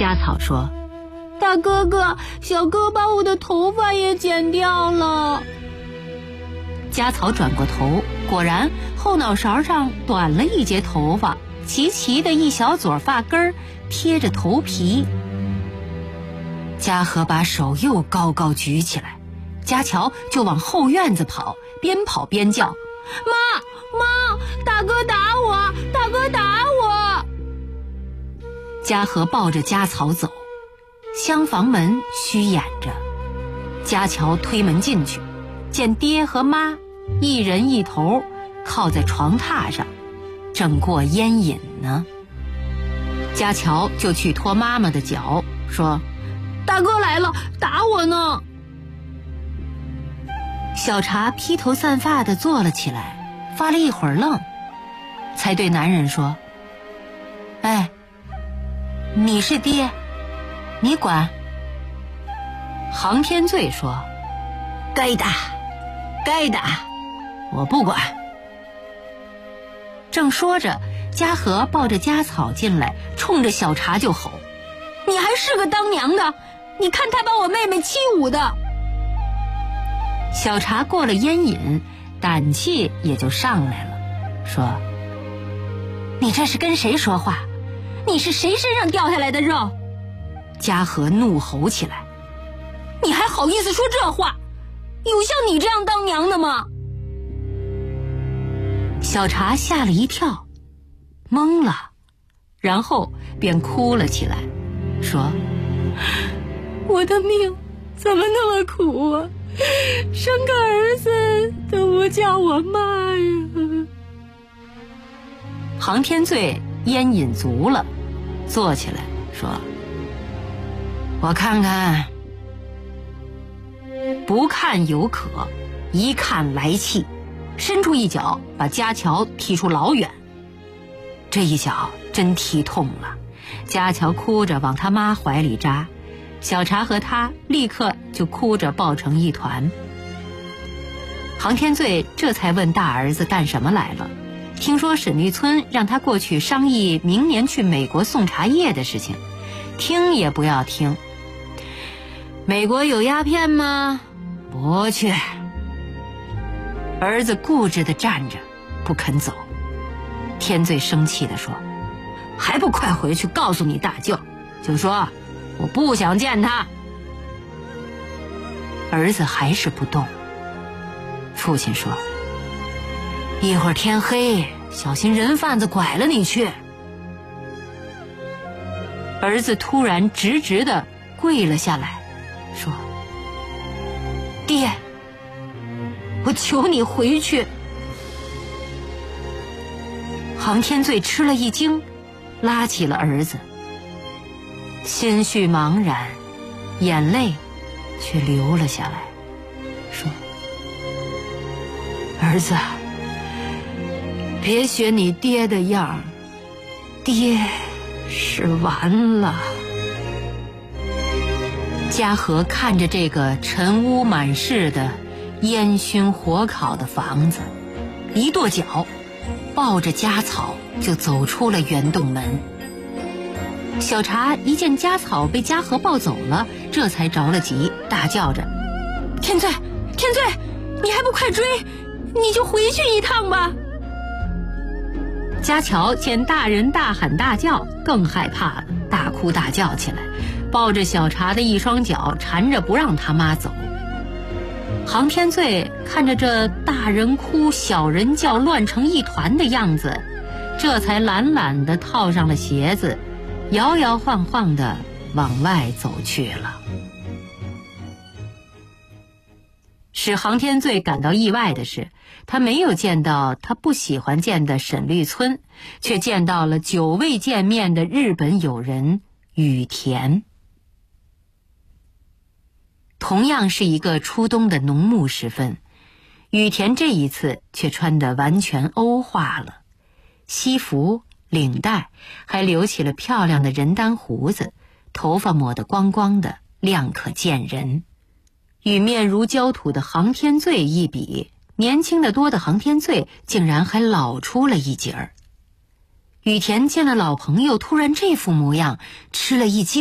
家草说： 大哥哥，小哥把我的头发也剪掉了。 家草转过头，果然后脑勺上短了一截头发，齐齐的一小撮发根贴着头皮。嘉禾把手又高高举起来，家乔就往后院子跑，边跑边叫： 妈，大哥打我，大哥打我！ 嘉禾抱着家草走，厢房门虚掩着，家乔推门进去，见爹和妈一人一头靠在床榻上，正过烟瘾呢。家乔就去拖妈妈的脚，说： 大哥来了，打我呢！ 小茶披头散发地坐了起来，发了一会儿愣，才对男人说：哎，你是爹，你管。杭天醉说：该打，我不管。正说着，嘉禾抱着家草进来，冲着小茶就吼： 你还是个当娘的，你看他把我妹妹欺侮的！ 小茶过了烟瘾，胆气也就上来了，说：你这是跟谁说话？你是谁身上掉下来的肉？嘉禾怒吼起来： 你还好意思说这话？有像你这样当娘的吗？ 小茶吓了一跳，懵了，然后便哭了起来，说： 我的命怎么那么苦啊，生个儿子都不叫我妈呀！ 杭天醉烟瘾足了，坐起来说：我看看。不看有可，一看来气，伸出一脚把家乔踢出老远。这一脚真踢痛了，家乔哭着往他妈怀里扎，小茶和他立刻就哭着抱成一团。杭天醉这才问大儿子干什么来了，听说沈立村让他过去商议明年去美国送茶叶的事情，听也不要听。美国有鸦片吗？不去。儿子固执地站着不肯走。天醉生气地说：还不快回去告诉你大舅，就说我不想见他。儿子还是不动。父亲说：一会儿天黑，小心人贩子拐了你去。儿子突然直直地跪了下来，说：爹，我求你回去。杭天醉吃了一惊，拉起了儿子，心绪茫然，眼泪却流了下来，说：儿子，别学你爹的样，爹是完了。嘉禾看着这个尘污满室的烟熏火烤的房子，一跺脚，抱着家草就走出了圆洞门。小茶一见家草被嘉禾抱走了，这才着了急，大叫着：天醉，你还不快追，你就回去一趟吧。家乔见大人大喊大叫，更害怕了，大哭大叫起来，抱着小茶的一双脚缠着不让他妈走。杭天醉看着这大人哭小人叫乱成一团的样子，这才懒懒地套上了鞋子，摇摇晃晃地往外走去了。使杭天醉感到意外的是，他没有见到他不喜欢见的沈绿村，却见到了久未见面的日本友人羽田。同样是一个初冬的浓暮时分，羽田这一次却穿得完全欧化了，西服、领带，还留起了漂亮的人丹胡子，头发抹得光光的，亮可见人。与面如焦土的杭天醉一比，年轻的多的杭天醉竟然还老出了一截儿。羽田见了老朋友突然这副模样，吃了一惊。